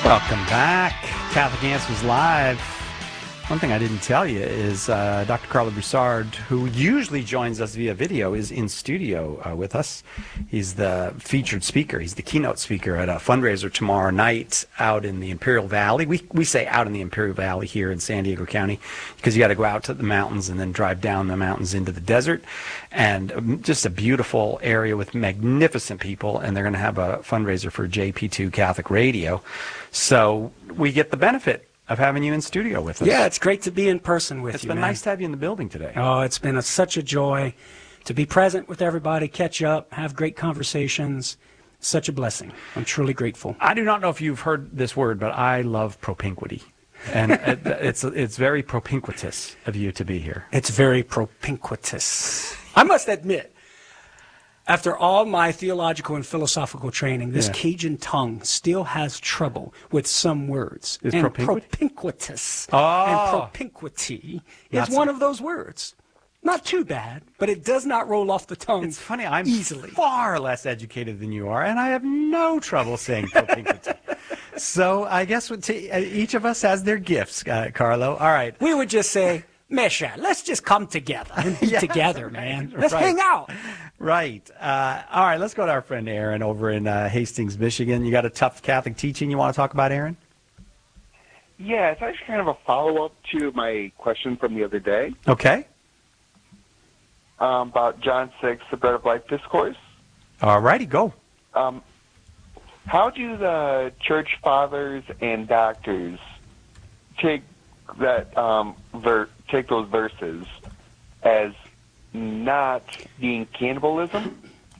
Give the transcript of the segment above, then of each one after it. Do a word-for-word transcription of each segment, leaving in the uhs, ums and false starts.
Welcome back. Catholic Answers Live. One thing I didn't tell you is uh, Doctor Carlo Broussard, who usually joins us via video, is in studio uh, with us. He's the featured speaker. He's the keynote speaker at a fundraiser tomorrow night out in the Imperial Valley. We, we say out in the Imperial Valley here in San Diego County because you got to go out to the mountains and then drive down the mountains into the desert. And um, just a beautiful area with magnificent people. And they're going to have a fundraiser for J P two Catholic Radio. So we get the benefit of having you in studio with us. Yeah, it's great to be in person with it's you, been man. nice to have you in the building today. Oh, it's been a, such a joy to be present with everybody, catch up, have great conversations. Such a blessing. I'm truly grateful. I do not know if you've heard this word, but I love propinquity. And it, it's it's very propinquitous of you to be here. It's very propinquitous. I must admit, after all my theological and philosophical training, this Yeah. Cajun tongue still has trouble with some words. Is and propinquity? propinquitous Oh. and propinquity Not is so- one of those words. Not too bad, but it does not roll off the tongue It's funny, I'm easily. far less educated than you are, and I have no trouble saying propinquity. So I guess what t- uh, each of us has their gifts, uh, Carlo. All right. We would just say, Mesha, let's just come together and be Yeah, together, right, man. Let's right. hang out. Right. Uh, all right, let's go to our friend Aaron over in uh, Hastings, Michigan. You got a tough Catholic teaching you want to talk about, Aaron? Yeah, it's actually kind of a follow-up to my question from the other day Okay. um, about John six, the Bread of Life Discourse. All righty, go. Um, how do the church fathers and doctors take that um, ver- take those verses as not being cannibalism?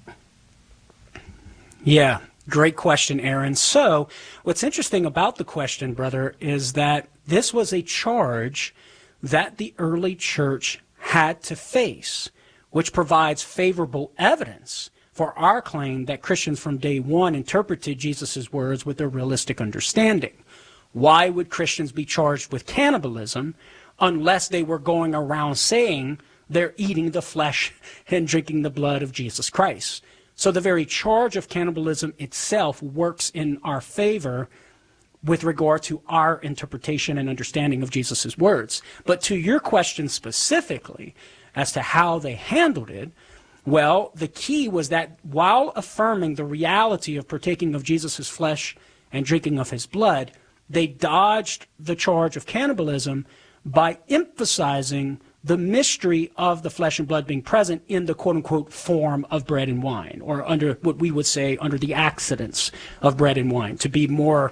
Yeah, great question, Aaron. So, what's interesting about the question, brother, is that this was a charge that the early church had to face, which provides favorable evidence for our claim that Christians from day one interpreted Jesus' words with a realistic understanding. Why would Christians be charged with cannibalism unless they were going around saying they're eating the flesh and drinking the blood of Jesus Christ? So the very charge of cannibalism itself works in our favor with regard to our interpretation and understanding of Jesus' words. But to your question specifically as to how they handled it, well, the key was that while affirming the reality of partaking of Jesus' flesh and drinking of his blood, they dodged the charge of cannibalism by emphasizing the mystery of the flesh and blood being present in the quote-unquote form of bread and wine, or under what we would say under the accidents of bread and wine, to be more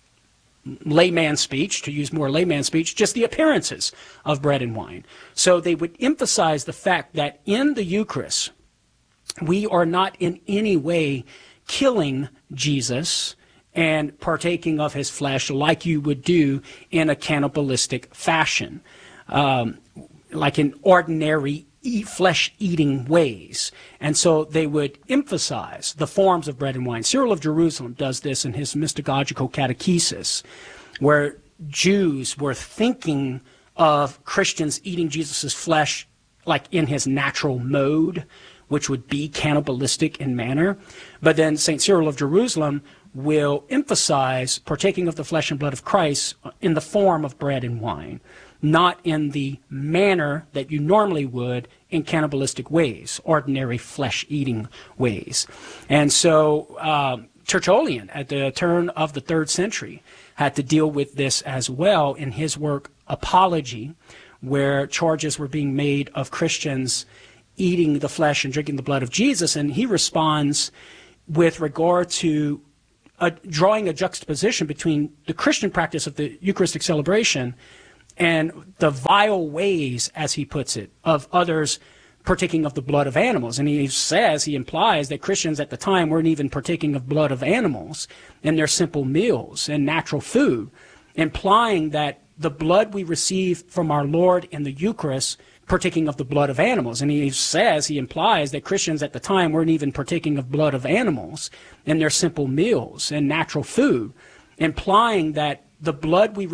layman speech, to use more layman speech, just the appearances of bread and wine. So they would emphasize the fact that in the Eucharist, we are not in any way killing Jesus and partaking of his flesh like you would do in a cannibalistic fashion, um, like in ordinary eat, flesh-eating ways. And so they would emphasize the forms of bread and wine. Cyril of Jerusalem does this in his mystagogical catechesis, where Jews were thinking of Christians eating Jesus' flesh like in his natural mode, which would be cannibalistic in manner. But then Saint Cyril of Jerusalem will emphasize partaking of the flesh and blood of Christ in the form of bread and wine, not in the manner that you normally would in cannibalistic ways, ordinary flesh-eating ways. And so uh, Tertullian, at the turn of the third century, had to deal with this as well in his work Apology, where charges were being made of Christians eating the flesh and drinking the blood of Jesus, and he responds with regard to a, drawing a juxtaposition between the Christian practice of the Eucharistic celebration and the vile ways, as he puts it, of others partaking of the blood of animals. And he says, he implies that Christians at the time weren't even partaking of blood of animals in their simple meals and natural food, implying that the blood we receive from our Lord in the Eucharist partaking of the blood of animals. And he says, he implies that Christians at the time weren't even partaking of blood of animals in their simple meals and natural food, implying that the blood we